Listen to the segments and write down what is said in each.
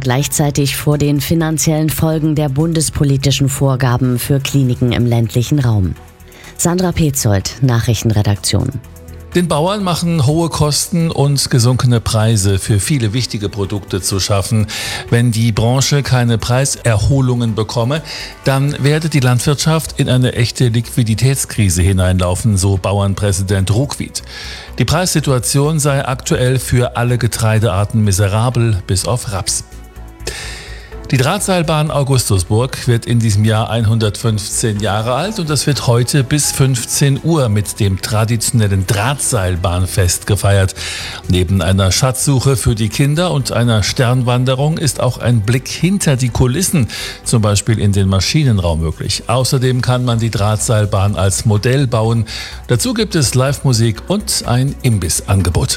gleichzeitig vor den finanziellen Folgen der bundespolitischen Vorgaben für Kliniken im ländlichen Raum. Sandra Petzold, Nachrichtenredaktion. Den Bauern machen hohe Kosten und gesunkene Preise für viele wichtige Produkte zu schaffen. Wenn die Branche keine Preiserholungen bekomme, dann werde die Landwirtschaft in eine echte Liquiditätskrise hineinlaufen, so Bauernpräsident Ruckwied. Die Preissituation sei aktuell für alle Getreidearten miserabel, bis auf Raps. Die Drahtseilbahn Augustusburg wird in diesem Jahr 115 Jahre alt und das wird heute bis 15 Uhr mit dem traditionellen Drahtseilbahnfest gefeiert. Neben einer Schatzsuche für die Kinder und einer Sternwanderung ist auch ein Blick hinter die Kulissen, zum Beispiel in den Maschinenraum, möglich. Außerdem kann man die Drahtseilbahn als Modell bauen. Dazu gibt es Live-Musik und ein Imbissangebot.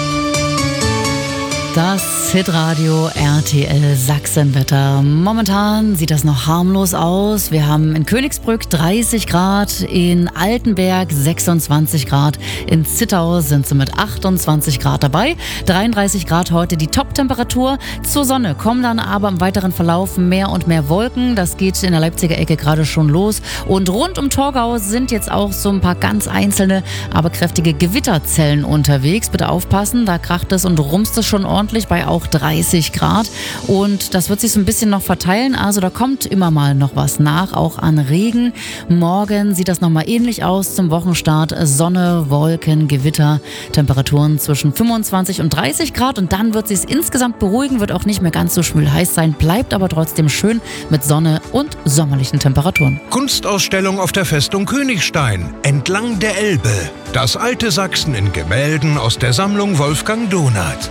Das Hitradio RTL Sachsenwetter. Momentan sieht das noch harmlos aus. Wir haben in Königsbrück 30 Grad, in Altenberg 26 Grad, in Zittau sind sie mit 28 Grad dabei. 33 Grad heute die Top-Temperatur. Zur Sonne kommen dann aber im weiteren Verlauf mehr und mehr Wolken. Das geht in der Leipziger Ecke gerade schon los. Und rund um Torgau sind jetzt auch so ein paar ganz einzelne, aber kräftige Gewitterzellen unterwegs. Bitte aufpassen, da kracht es und rumst es schon ordentlich bei auch 30 Grad und das wird sich so ein bisschen noch verteilen, also da kommt immer mal noch was nach, auch an Regen. Morgen sieht das nochmal ähnlich aus zum Wochenstart, Sonne, Wolken, Gewitter, Temperaturen zwischen 25 und 30 Grad und dann wird es sich insgesamt beruhigen, wird auch nicht mehr ganz so schwül heiß sein, bleibt aber trotzdem schön mit Sonne und sommerlichen Temperaturen. Kunstausstellung auf der Festung Königstein, entlang der Elbe. Das alte Sachsen in Gemälden aus der Sammlung Wolfgang Donath.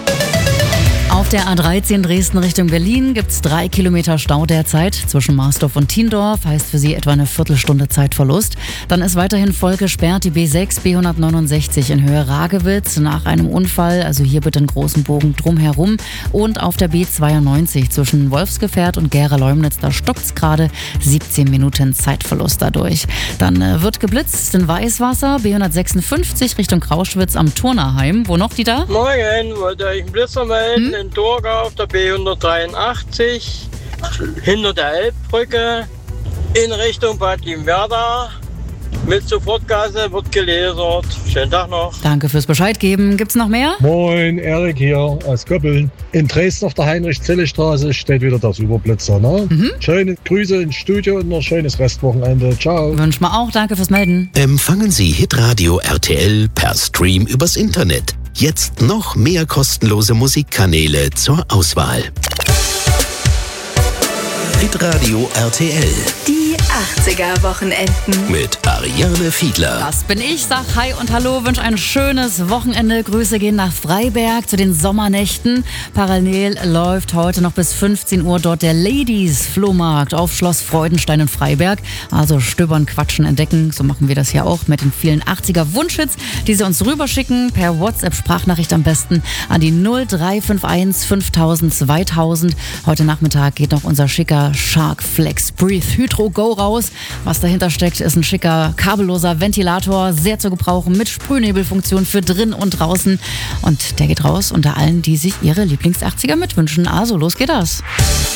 Auf der A13 Dresden Richtung Berlin gibt es 3 Kilometer Stau derzeit zwischen Marsdorf und Thiendorf, heißt für Sie etwa eine Viertelstunde Zeitverlust. Dann ist weiterhin voll gesperrt die B6 B169 in Höhe Ragewitz nach einem Unfall, also hier bitte einen großen Bogen drumherum. Und auf der B92 zwischen Wolfsgefährt und Gera-Leumnitz, da stockt es gerade 17 Minuten Zeitverlust dadurch. Dann wird geblitzt in Weißwasser, B156 Richtung Krauschwitz am Turnerheim. Wo noch, Dieter? Moin, wollte euch einen Blitzer melden. In Torgau auf der B183, hinter der Elbbrücke, in Richtung Bad Limwerda. Mit Sofortgase wird gelasert. Schönen Tag noch. Danke fürs Bescheid geben. Gibt's noch mehr? Moin, Erik hier aus Köppeln. In Dresden auf der Heinrich-Zille-Straße steht wieder der Superblitzer. Ne? Schöne Grüße ins Studio und noch schönes Restwochenende. Ciao. Wünschen wir auch. Danke fürs Melden. Empfangen Sie Hitradio RTL per Stream übers Internet. Jetzt noch mehr kostenlose Musikkanäle zur Auswahl. Hitradio RTL. Die 80er-Wochenenden. Mit Ariane Fiedler. Das bin ich, sag Hi und Hallo, wünsche ein schönes Wochenende. Grüße gehen nach Freiberg zu den Sommernächten. Parallel läuft heute noch bis 15 Uhr dort der Ladies-Flohmarkt auf Schloss Freudenstein in Freiberg. Also stöbern, quatschen, entdecken. So machen wir das hier auch mit den vielen 80er-Wunschhits, die Sie uns rüberschicken. Per WhatsApp-Sprachnachricht am besten an die 0351 5000 2000. Heute Nachmittag geht noch unser schicker Shark Flex Breathe Hydro Go raus. Was dahinter steckt, ist ein schicker kabelloser Ventilator, sehr zu gebrauchen mit Sprühnebelfunktion für drin und draußen. Und der geht raus unter allen, die sich ihre Lieblings-80er mitwünschen. Also los geht das.